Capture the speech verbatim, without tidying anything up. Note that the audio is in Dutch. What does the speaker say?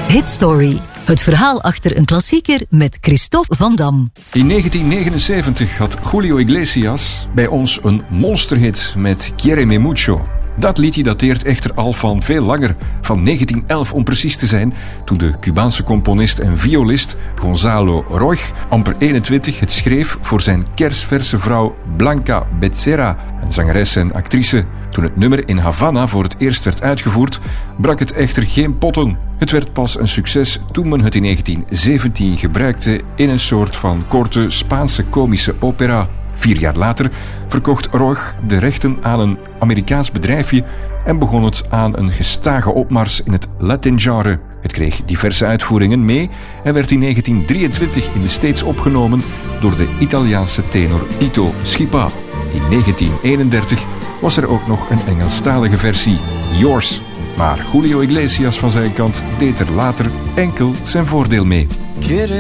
Hit Story. Het verhaal achter een klassieker met Christophe Van Dam. In negentien negenenzeventig had Julio Iglesias bij ons een monsterhit met Quiéreme Mucho. Dat liedje dateert echter al van veel langer, van negentien elf om precies te zijn, toen de Cubaanse componist en violist Gonzalo Roig, amper eenentwintig, het schreef voor zijn kersverse vrouw Blanca Becerra, een zangeres en actrice. Toen het nummer in Havana voor het eerst werd uitgevoerd, brak het echter geen potten. Het werd pas een succes toen men het in negentien zeventien gebruikte in een soort van korte Spaanse komische opera. Vier jaar later verkocht Roig de rechten aan een Amerikaans bedrijfje en begon het aan een gestage opmars in het Latin-genre. Het kreeg diverse uitvoeringen mee en werd in negentien drieëntwintig in de States opgenomen door de Italiaanse tenor Tito Schipa. In negentien eenendertig was er ook nog een Engelstalige versie, Yours. Maar Julio Iglesias van zijn kant deed er later enkel zijn voordeel mee.